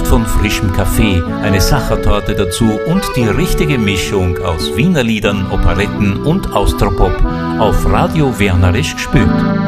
Duft von frischem Kaffee, eine Sachertorte dazu und die richtige Mischung aus Wiener Liedern, Operetten und Austropop auf Radio Wernerisch gespürt.